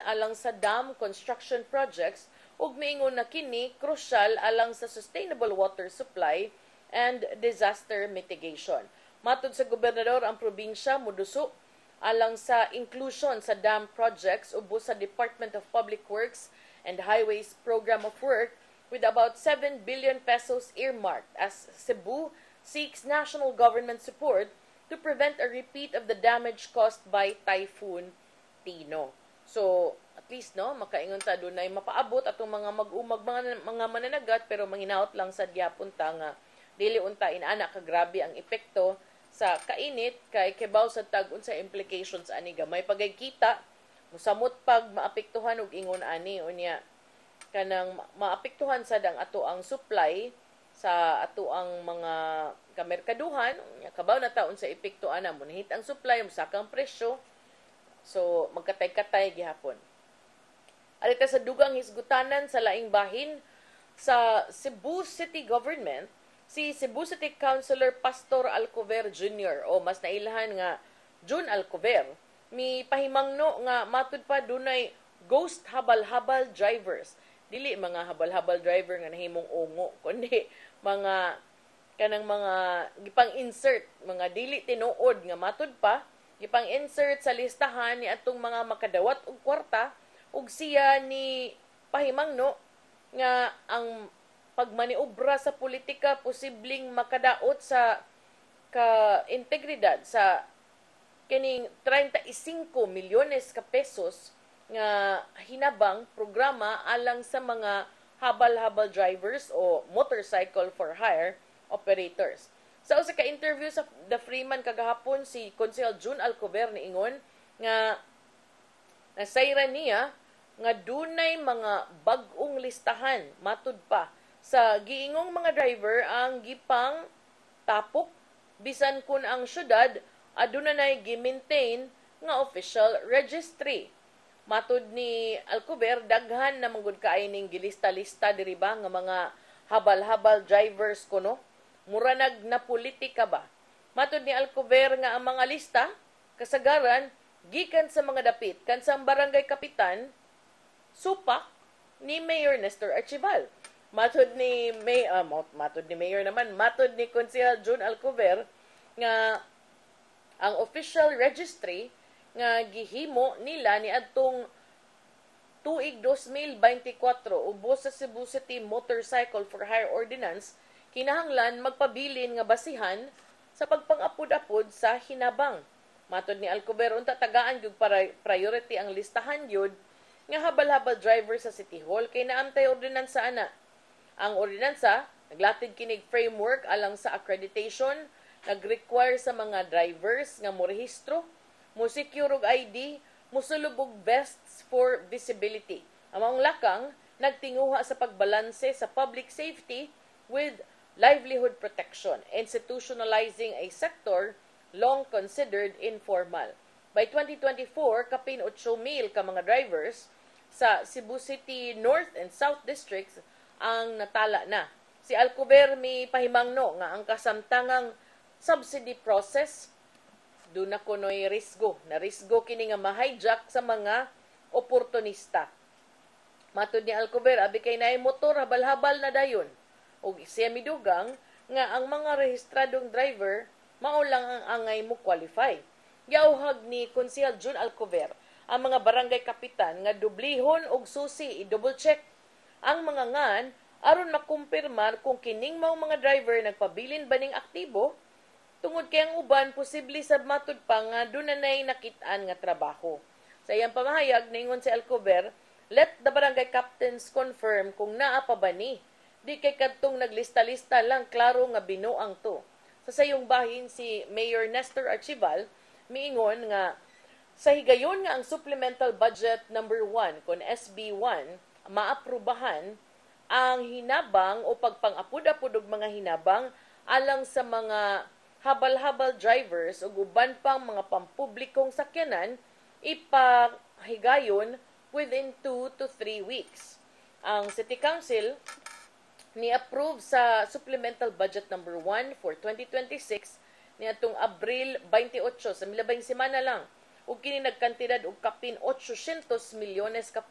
alang sa dam construction projects ug miingon na kini krusyal alang sa sustainable water supply and disaster mitigation. Matud sa gobernador, ang probinsya moduso alang sa inclusion sa dam projects ubos sa Department of Public Works and Highways Program of Work with about 7 billion pesos earmarked as Cebu seeks national government support to prevent a repeat of the damage caused by Typhoon Tino. So, at least, no, makaingon ta doon ay mapaabot atong mga mag-umag, mga mananagat, pero manghinaot lang sa gyapon ta nga dili unta inana ka grabe ang epekto sa kainit kay kibaw sa tag unsa implications ani gamay pagkita musamot pag maapektuhan og ingon ani unya kanang maapektuhan sad ang ato ang supply sa ato ang mga kamerkaduhan kabaw na taon sa epekto ana mo nahit ang supply musakang presyo so magkatay-katay gihapon. Alita sa dugang hisgutanan sa laing bahin sa Cebu City Government, si Cebu City Councilor Pastor Alcover Jr. o mas nailahan nga June Alcover, mi pahimangno nga matud pa dunay ghost habal-habal drivers. Dili mga habal-habal driver nga nahimong ungo, kundi mga kanang mga gipang-insert, mga dili tinuod nga matud pa, gipang-insert sa listahan ni atong mga makadawat og kwarta ug siya ni pahimangno nga ang pagmaniobra sa politika posibleng makadaot sa ka-integridad sa kining 35 milyones ka pesos nga hinabang programa alang sa mga habal-habal drivers o motorcycle for hire operators. Sa usa ka interview sa The Freeman kagahapon si Consel June Alcover niingon nga nasayran niya nga dunay mga bag-ong listahan matud pa sa giingong mga driver ang gipang tapok bisan kun ang syudad aduna nay gi-maintain nga official registry. Matud ni Alcover daghan na manggod kaay ning gilista-lista diri ba nga mga habal-habal drivers kuno. Mura na politika ba? Matud ni Alcover nga ang mga lista kasagaran gikan sa mga dapit kansang barangay kapitan supak ni Mayor Nestor Archival. Matod ni Mayor naman, matod ni Consejal June Alcover nga ang official registry nga gihimo nila ni adtong tuig 2024 ubos sa Cebu City Motorcycle for Hire Ordinance kinahanglan magpabilin nga basihan sa pagpang-apod-apod sa hinabang. Matod ni Alcover unta tagaan gyud priority ang listahan gyud nga habal-habal driver sa City Hall kay naamtay ordinansa ana. Ang ordinansa, naglatid kinig framework alang sa accreditation, nag-require sa mga drivers nga morehistro, mo-secure og ID, mosulubog vests for visibility. Ang mga lakang, nagtinguha sa pagbalanse sa public safety with livelihood protection, institutionalizing a sector long considered informal. By 2024, kapin 8,000 ka mga drivers sa Cebu City North and South Districts ang natala na. Si Alcover mi pahimangno nga ang kasamtangang subsidy process doon na kuno'y risgo. Na risgo kini nga ma-hijack sa mga oportunista. Matud ni Alcover, abi kay naay motor habal-habal na dayon. O siya midugang nga ang mga rehistradong driver mao lang ang angay mo qualify. Giauhag ni Consejal June Alcover ang mga barangay kapitan nga dublihon og susi i-double check ang mga ngan aron makumpirmar kung kining mao mga driver nagpabilin ba ning aktibo tungod kay ang uban posible sa matud pa nga dunay nakit-an nga trabaho. Sa iyang pamahayag ningon si Alcover, let the barangay captains confirm kung naa pa ba ni. Di kay kadtong naglista-lista lang klaro nga binuang to. Sa sayong bahin si Mayor Nestor Archival miingon nga sa higayon nga ang Supplemental Budget number 1 kon SB1 maaprubahan ang hinabang o pagpang-apod-apod og mga hinabang alang sa mga habal-habal drivers ug uban pang mga pampublikong sakyanan ipahigayon within 2 to 3 weeks. Ang City Council ni-approve sa Supplemental Budget number 1 for 2026 niadtong Abril 28 sa milabing semana lang ug kini nagkantidad og kapin 800 milyones ka